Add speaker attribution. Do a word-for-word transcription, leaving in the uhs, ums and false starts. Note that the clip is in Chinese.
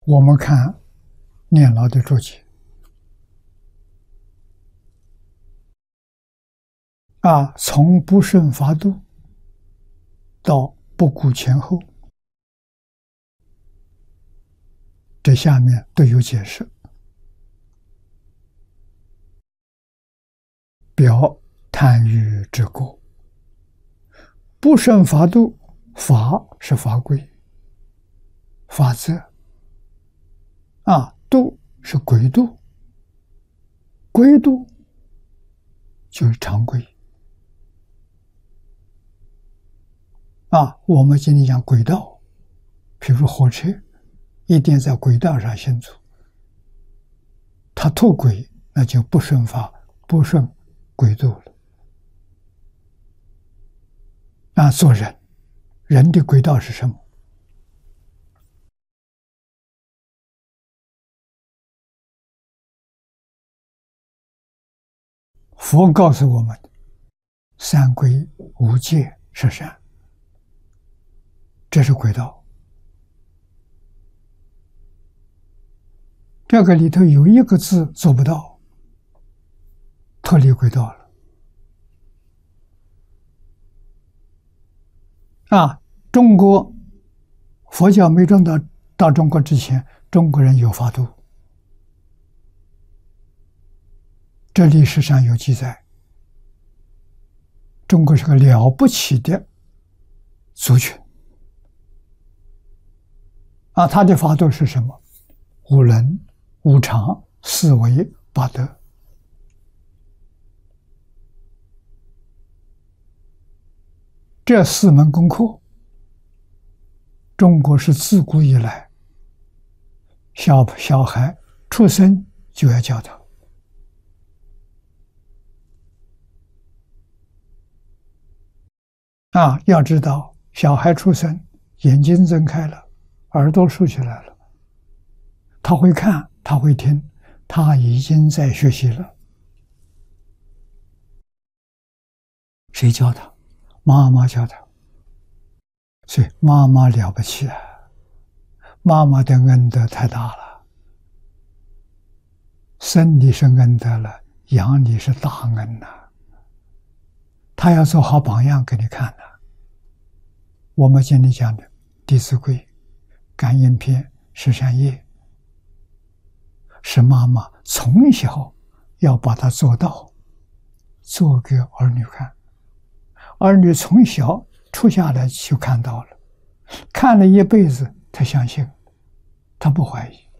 Speaker 1: 我们看念老的注解啊，从不胜法度到不顾前后，这下面都有解释。表贪欲之过，不胜法度，法是法规、法则啊，度是规度，规度就是常规啊。我们今天讲轨道，比如火车一定在轨道上行走，它脱轨，那就不顺法，不顺轨道了啊。做人，人的轨道是什么？佛告诉我们，三规五戒是善，这是轨道。这个里头有一个字做不到，脱离轨道了啊！中国佛教没传到到中国之前，中国人有法度，这历史上有记载。中国是个了不起的族群啊！他的法度是什么？五伦、五常、四维、八德。这四门功课，中国是自古以来小小孩出生就要教他啊！要知道，小孩出生，眼睛睁开了，耳朵竖起来了，他会看，他会听，他已经在学习了。谁教他？妈妈教他。所以妈妈了不起啊！妈妈的恩德太大了，生你是恩德了，养你是大恩呐、啊。他要做好榜样给你看的、啊。我们今天讲的《弟子规》《感应篇》《十善业》，是妈妈从小要把它做到，做给儿女看。儿女从小出下来就看到了，看了一辈子，他相信，他不怀疑。